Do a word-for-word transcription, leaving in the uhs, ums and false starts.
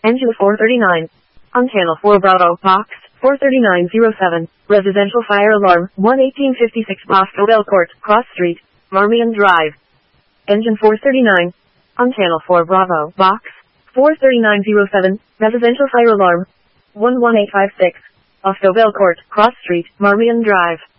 Engine four thirty-nine. On channel four Bravo, box four thirty-nine zero seven, residential fire alarm, one eighteen fifty-six Bosco Belcourt, Cross Street, Marmion Drive. Engine four thirty-nine. On channel four Bravo, box four thirty-nine zero seven, residential fire alarm, one one eight five six, Bosco Belcourt, Cross Street, Marmion Drive.